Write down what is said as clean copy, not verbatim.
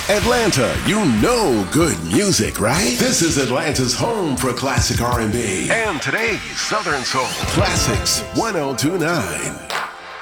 Atlanta, you know good music, right? This is Atlanta's home for classic R&B and today's Southern Soul. Classics 1029.